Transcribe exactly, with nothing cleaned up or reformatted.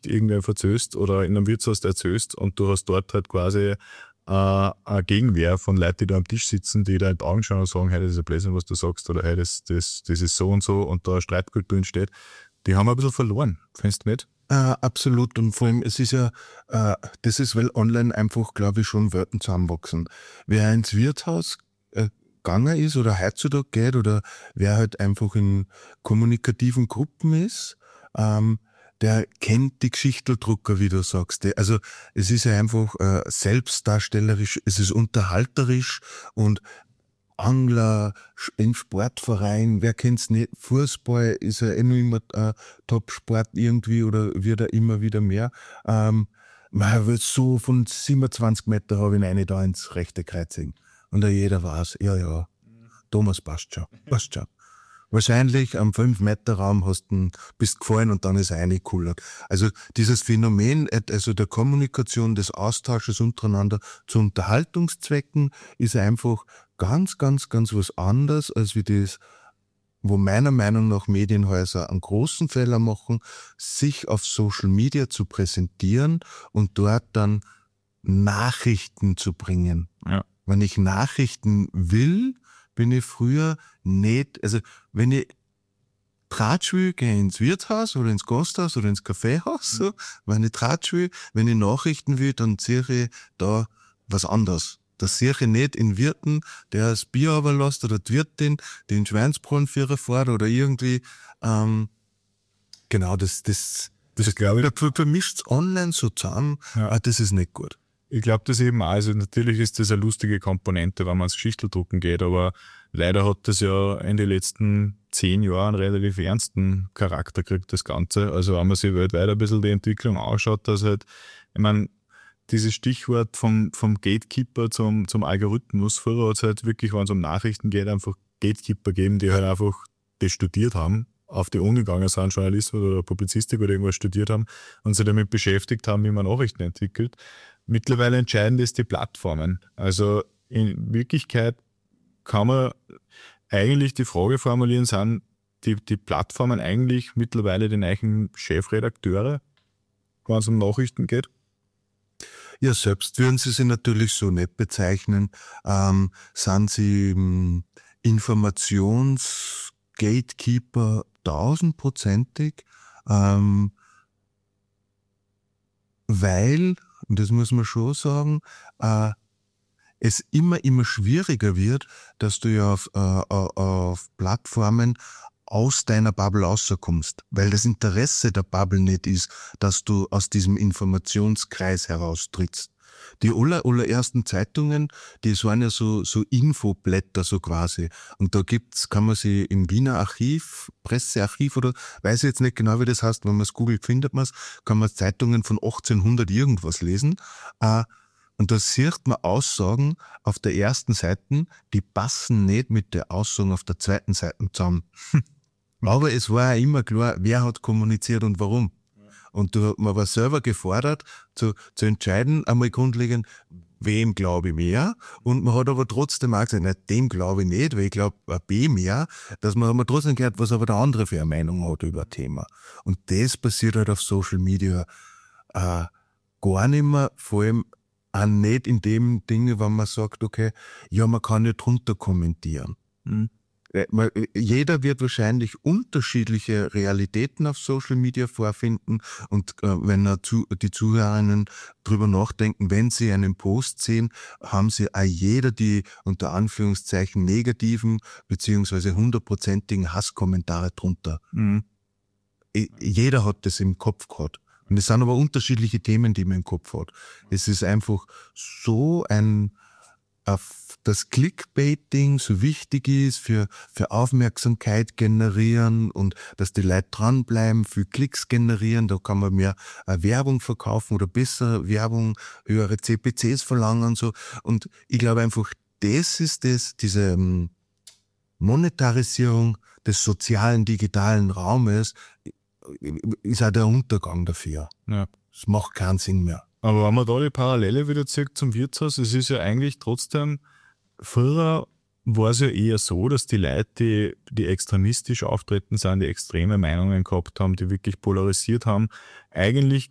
Geschichte irgendwer verzöst oder in einem Wirtshaus erzählst und du hast dort halt quasi äh, eine Gegenwehr von Leuten, die da am Tisch sitzen, die da in die Augen schauen und sagen, hey, das ist ein Blödsinn, was du sagst, oder hey, das, das, das ist so und so und da eine Streitkultur entsteht, die haben ein bisschen verloren, findest du nicht? Äh, absolut. Und vor allem, es ist ja, äh, das ist, weil online einfach, glaube ich, schon Welten zusammenwachsen. Wer ins Wirtshaus äh, gegangen ist oder heutzutage geht oder wer halt einfach in kommunikativen Gruppen ist, ähm, der kennt die Geschichteldrucker, wie du sagst. Die- Also es ist ja einfach äh, selbstdarstellerisch, es ist unterhalterisch und Angler, Sch- im Sportverein, wer kennt's nicht? Fußball ist ja eh noch immer äh, Top-Sport irgendwie oder wird er immer wieder mehr. Ähm, man wird so von siebenundzwanzig Meter habe ich eine da ins rechte Kreuz hängen. Und da jeder weiß, ja, ja, Thomas passt schon, passt schon. Wahrscheinlich am fünf Meter Raum hast du bist gefallen und dann ist er reingekullert. Also dieses Phänomen, äh, also der Kommunikation, des Austausches untereinander zu Unterhaltungszwecken ist einfach ganz, ganz, ganz was anderes, als wie das, wo meiner Meinung nach Medienhäuser einen großen Fehler machen, sich auf Social Media zu präsentieren und dort dann Nachrichten zu bringen. Ja. Wenn ich Nachrichten will, bin ich früher nicht, also wenn ich Tratsch will, gehe ich ins Wirtshaus oder ins Gasthaus oder ins Kaffeehaus, so. Wenn ich Tratsch will, wenn ich Nachrichten will, dann sehe ich da was anderes. Das sehe ich nicht in Wirten, der das Bier runterlässt oder die Wirtin, die den Schweinsbrannführer fährt oder irgendwie, ähm, genau, das, das, Das glaube ich. ver- vermischt's online so zusammen, Ja. ah, das ist nicht gut. Ich glaube das eben auch. Also natürlich ist das eine lustige Komponente, wenn man ins Geschichteldrucken geht, aber leider hat das ja in den letzten zehn Jahren relativ ernsten Charakter gekriegt, das Ganze. Also wenn man sich weltweit ein bisschen die Entwicklung anschaut, dass halt, ich meine, dieses Stichwort vom, vom Gatekeeper zum, zum Algorithmus, früher hat es halt wirklich, wenn es um Nachrichten geht, einfach Gatekeeper geben, die halt einfach das studiert haben, auf die Uni gegangen sind, Journalismus oder Publizistik oder irgendwas studiert haben und sich damit beschäftigt haben, wie man Nachrichten entwickelt. Mittlerweile entscheidend ist die Plattformen. Also in Wirklichkeit kann man eigentlich die Frage formulieren, sind die, die Plattformen eigentlich mittlerweile die neuen Chefredakteure, wenn es um Nachrichten geht? Ja, selbst würden Sie sie natürlich so nicht bezeichnen. Ähm, sind Sie ähm, Informationsgatekeeper tausendprozentig, ähm, weil, und das muss man schon sagen, äh, es immer, immer schwieriger wird, dass du ja auf, äh, auf Plattformen aus deiner Bubble rauskommst, weil das Interesse der Bubble nicht ist, dass du aus diesem Informationskreis heraustrittst. Die aller, allerersten Zeitungen, die waren ja so, so Infoblätter so quasi. Und da gibt's, kann man sie im Wiener Archiv, Pressearchiv oder, weiß ich jetzt nicht genau, wie das heißt, wenn man es googelt, findet man es, kann man Zeitungen von achtzehnhundert irgendwas lesen. Äh, und da sieht man Aussagen auf der ersten Seite, die passen nicht mit der Aussagen auf der zweiten Seite zusammen. Aber es war ja immer klar, wer hat kommuniziert und warum. Und du, man war selber gefordert, zu, zu entscheiden, einmal grundlegend, wem glaube ich mehr. Und man hat aber trotzdem auch gesagt, nein, dem glaube ich nicht, weil ich glaube ein B mehr, dass man aber trotzdem gehört, was aber der andere für eine Meinung hat über ein Thema. Und das passiert halt auf Social Media äh, gar nicht mehr, vor allem auch nicht in dem Dinge, wenn man sagt, okay, ja, man kann nicht drunter kommentieren. Mhm. Äh, man- äh, Jeder wird wahrscheinlich unterschiedliche Realitäten auf Social Media vorfinden und äh, wenn er zu, die Zuhörerinnen drüber nachdenken, wenn sie einen Post sehen, haben sie auch jeder die unter Anführungszeichen negativen beziehungsweise hundertprozentigen Hasskommentare drunter. Mhm. I- Jeder hat das im Kopf gehabt. Und es sind aber unterschiedliche Themen, die man im Kopf hat. Es ist einfach so ein, auf das Clickbaiting so wichtig ist für, für Aufmerksamkeit generieren und dass die Leute dranbleiben, für Klicks generieren, da kann man mehr äh, Werbung verkaufen oder besser Werbung, höhere C P Cs verlangen und so. Und ich glaube einfach, das ist das, diese ähm, Monetarisierung des sozialen, digitalen Raumes, ist auch der Untergang dafür. Ja. Es macht keinen Sinn mehr. Aber wenn man da die Parallele wieder zieht zum Wirtshaus, es ist ja eigentlich trotzdem, früher war es ja eher so, dass die Leute, die, die extremistisch auftreten sind, die extreme Meinungen gehabt haben, die wirklich polarisiert haben, eigentlich